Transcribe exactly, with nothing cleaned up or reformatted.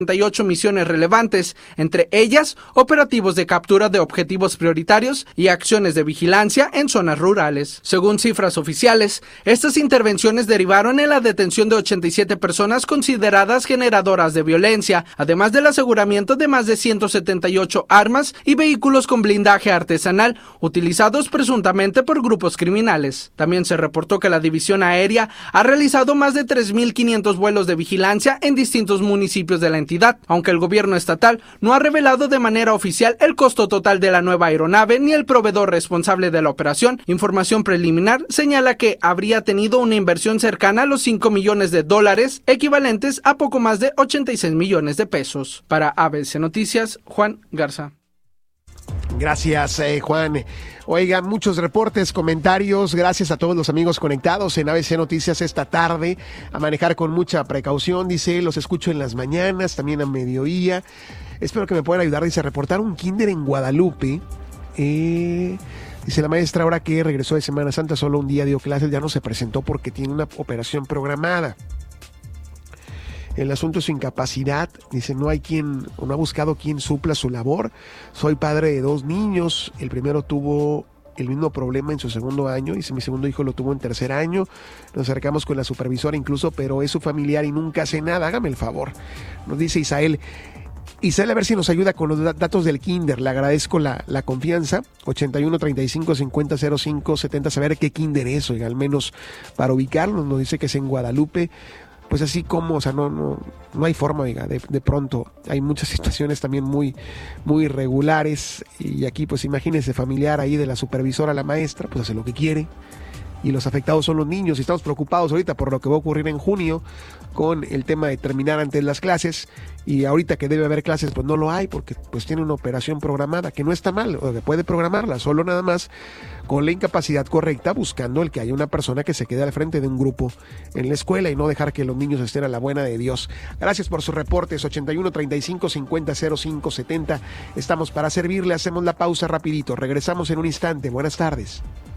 treinta y ocho misiones relevantes, entre ellas operativos de captura de objetivos prioritarios y acciones de vigilancia en zonas rurales. Según cifras oficiales, estas intervenciones derivaron en la detención de ochenta y siete personas consideradas generadoras de violencia, además del aseguramiento de más de ciento setenta y ocho armas y vehículos con blindaje artesanal utilizados presuntamente por grupos criminales. También se reportó que la División Aérea ha realizado más de tres mil quinientos vuelos de vigilancia en distintos municipios de la entidad, aunque el gobierno estatal no ha revelado de manera oficial el costo total de la nueva aeronave ni el proveedor responsable de la operación. Información preliminar señala que habría tenido una inversión cercana a los cinco millones de dólares, equivalentes a poco más de ochenta y seis millones de pesos. Para A B C Noticias, Juan Garza. Gracias, eh, Juan. Oiga, muchos reportes, comentarios. Gracias a todos los amigos conectados en A B C Noticias esta tarde. A manejar con mucha precaución, dice. Los escucho en las mañanas, también a mediodía. Espero que me puedan ayudar. Dice, reportar un kinder en Guadalupe. Eh, dice la maestra, ahora que regresó de Semana Santa, solo un día dio clases, ya no se presentó porque tiene una operación programada. El asunto es su incapacidad. Dice, no hay quien, o no ha buscado quien supla su labor. Soy padre de dos niños. El primero tuvo el mismo problema en su segundo año. Dice, mi segundo hijo lo tuvo en tercer año. Nos acercamos con la supervisora incluso, pero es su familiar y nunca hace nada. Hágame el favor. Nos dice Isael. Isael, a ver si nos ayuda con los datos del kinder. Le agradezco la, la confianza. ochenta y uno, treinta y cinco, cincuenta, cero cinco, setenta. Saber qué kinder es, oiga, al menos para ubicarnos. Nos dice que es en Guadalupe. Pues así como, o sea, no, no, no hay forma, oiga, de, de pronto hay muchas situaciones también muy, muy irregulares, y aquí pues imagínense, familiar ahí de la supervisora, la maestra, pues hace lo que quiere, y los afectados son los niños, y estamos preocupados ahorita por lo que va a ocurrir en junio con el tema de terminar antes las clases, y ahorita que debe haber clases pues no lo hay porque pues tiene una operación programada, que no está mal, o que puede programarla, solo nada más con la incapacidad correcta, buscando el que haya una persona que se quede al frente de un grupo en la escuela y no dejar que los niños estén a la buena de Dios. Gracias por sus reportes. Ochenta y uno, treinta y cinco, cincuenta, cero cinco, setenta. Estamos para servirle. Hacemos la pausa rapidito, regresamos en un instante. Buenas tardes.